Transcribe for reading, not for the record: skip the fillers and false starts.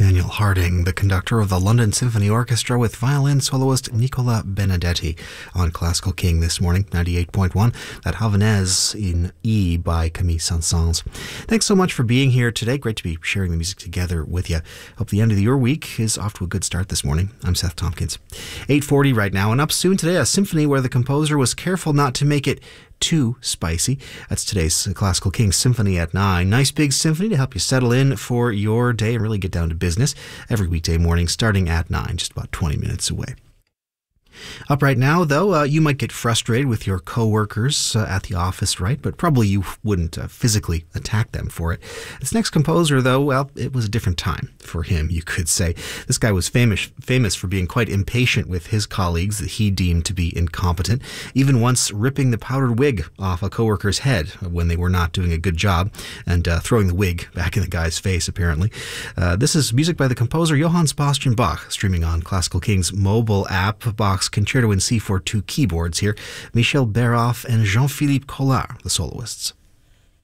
Daniel Harding, the conductor of the London Symphony Orchestra, with violin soloist Nicola Benedetti on Classical King this morning, 98.1, that Havanaise in E by Camille Saint-Saëns. Thanks so much for being here today. Great to be sharing the music together with you. Hope the end of your week is off to a good start this morning. I'm Seth Tompkins. 8:40 right now, and up soon today, a symphony where the composer was careful not to make it too spicy. That's today's Classical King Symphony at 9. Nice big symphony to help you settle in for your day and really get down to business every weekday morning starting at 9, just about 20 minutes away. Up right now, though, you might get frustrated with your co-workers at the office, right? But probably you wouldn't physically attack them for it. This next composer, though, well, it was a different time for him, you could say. This guy was famous for being quite impatient with his colleagues that he deemed to be incompetent, even once ripping the powdered wig off a co-worker's head when they were not doing a good job, and throwing the wig back in the guy's face, apparently. This is music by the composer Johann Sebastian Bach, streaming on Classical King's mobile app. Bach's Concerto in C for two keyboards here, Michel Baroff and Jean-Philippe Collard, the soloists.